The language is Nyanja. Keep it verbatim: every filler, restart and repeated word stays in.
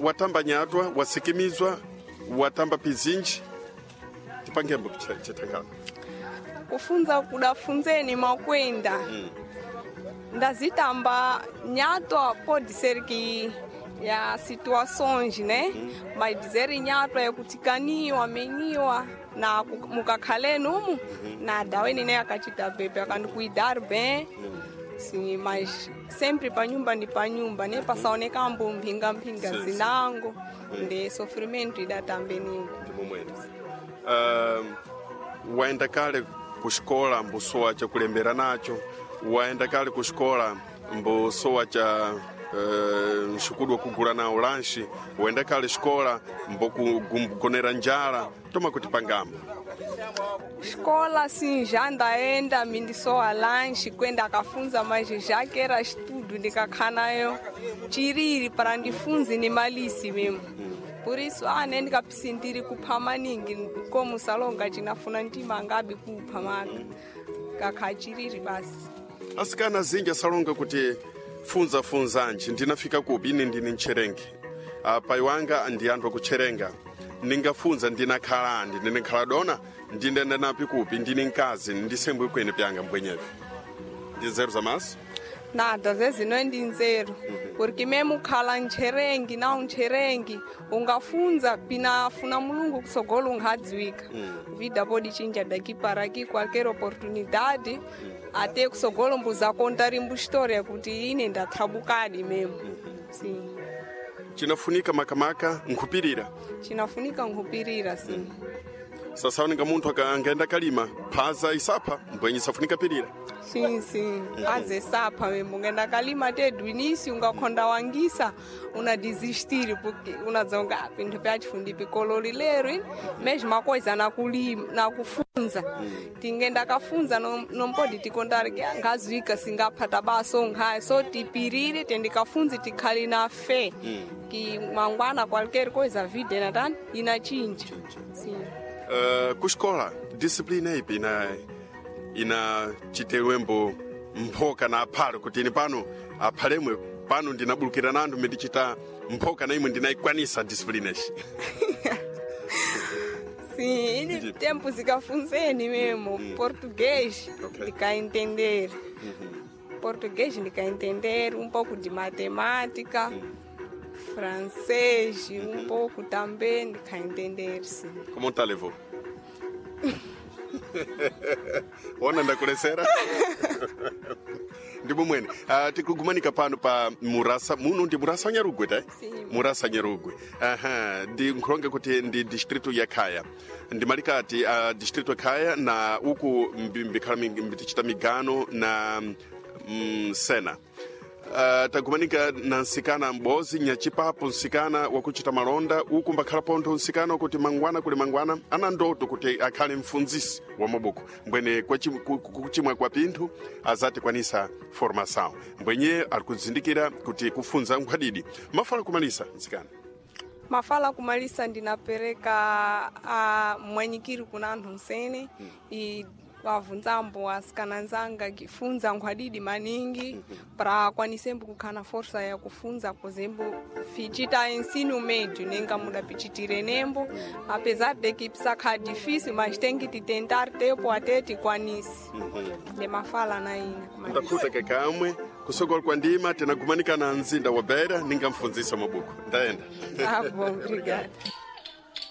watamba nyatwa, wasikimizwa, watamba pizinji. Tipangembo chitangana. Kufunza kudafunzeni makwenda. Mm. Ndazitamba nyatwa pode ser que ya situações, né? Mm. Mas dizer nyatwa ya kutikaniwa, meniwa na mukakhale numu. Mm-hmm. Na daweni né akachita bebe akandukuidar bem. Mm. Sim, mas sempre para nyumba ndi para nyumba, né? Passaone campo mpinga mpinga zinango. Mm. De sofrimento ida também ningo. De momento. Uh, waenda kale kushikola mbusowa cha kulembera nacho, waenda kale kushikola mbusowa cha uh, nshukudwa kugula nao lanshi, waenda kale shikola mbukugonera njala, toma kuti pangambo. Escola sim, já ndaenda mindisowa lanshi kwenda akafunza, mas já que era estudo ndikakhanayo chiriri para ndifunzi ni malisi mesmo. Por isso, ah, nem kapsindiri kuphama ningi como salonga chinafuna ntima ngabi kuphamaga kakhachiriri basi. Asikana zinja salonga kuti funza funzanji ndinafika kubi ine ndine ncherenge. Apa iwanga ndiandwa kucherenga. Ningafunza ndinakhala ndi ndine khala dona ndinenda napi kupi ndine nkazi ndisembwe kwene pyanga mbwenyevi. Ndinzeru zamasi? Nada, zezi não ndi nzeru. Porque mesmo khala ncherengi na ncherengi ungafunza pina funa mulungu kusogolo unghadzwika. Vida pode chinja daqui para aqui qualquer oportunidade até kusogolo mbuza kontari mbu história kuti ine ndathabukadi mesmo. Sim. Chinafunika makamaka nkupirira. Chinafunika nkupirira sim. Sasa uninga muntu akaenda kalima phaza isapa mbwenye safunika pirira. Sim, sim. Aze sapa mesmo ngenda kalima tedu início ungakhonda wangisa una desistir porque unazonga pinto pya chifundi pikololi lero mesmo a coisa na kulima na kufunza. Tingenda kafunza no no pode tikondar que ngazwika singaphata baso ngai so tipirire tendikafunzi tikhali na fé que mangwana qualquer coisa vida ina tan inachinja. Sim. Uh, kushkola discipline ipi ina ina chitewembo mphoka na aphalo kuti ini pano aphalemwe pano ndinabulukira nandu mendichita mphoka na imwe ndinaikwanisa discipline ishi. Sim, ini tempo zikafunzeni mesmo mm. Português okay. Ndika entender mm-hmm. Português ndika entender um pouco de matemática mm. Francês mm-hmm. Um pouco também ndika entender sim. Como tá levou? Ona ndakulesera ndipo mwene uh, tikugumanika pano pa Murasa muno ndi Murasa Nyarugwe ta Murasa Nyarugwe aha ndi nkhulonge kuti ndi distrito ya Khaya ndi malikati uh, distrito ya Khaya na uku mbikhala mbitichita migano na mm, sena. Uh, tagumanika na nsikana mbozi nyachipapo nsikana wakuchita malonda uku mbakhala pontho nsikana wakuti mangwana kuli mangwana ana ndoto kuti akhale mfunzisi wa mabuku mbwene kuchimwa kwa pinthu azati kwanisa formação mbwenye alikuzindikira kuti kufunza nkhwadidi mafala kumalisa nsikana. Mafala kumalisa ndinapereka uh, mwenyikiri kuna anthu nsene hmm. I wavunzambo asikana nzanga kifunza nkhwadidi maningi para kwanisembo kukhana força ya kufunza kuzembo fichita ensino médio nenga muda pichitire nembo apesar de que psaka difícil mas tem que tentar tempo até te kwanisi de mafala na ina ndakuta kekamwe kusogol kwa ndima tena kumanika na nzinda wa Beira ninga mfunzisa mabuku ndaenda. Ah, bom, obrigada.